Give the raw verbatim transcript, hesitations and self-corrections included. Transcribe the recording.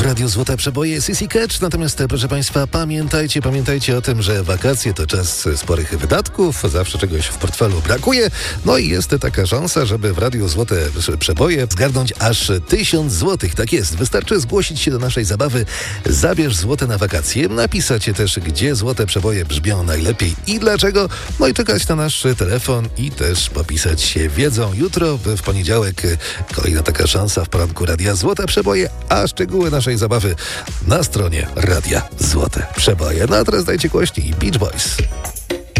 Radiu Złote Przeboje, Sissy Catch. Natomiast, proszę Państwa, pamiętajcie, pamiętajcie o tym, że wakacje to czas sporych wydatków, zawsze czegoś w portfelu brakuje. No i jest taka szansa, żeby w Radiu Złote Przeboje zgarnąć aż tysiąc złotych. Tak jest, wystarczy zgłosić się do naszej zabawy Zabierz złote na wakacje, napisać też, gdzie Złote Przeboje brzmią najlepiej i dlaczego, no i czekać na nasz telefon i też popisać się wiedzą. Jutro, w poniedziałek, kolejna taka szansa w poranku Radia Złote Przeboje, a szczegóły naszej zabawy na stronie Radia Złote Przeboje. No a teraz dajcie głośniej Beach Boys.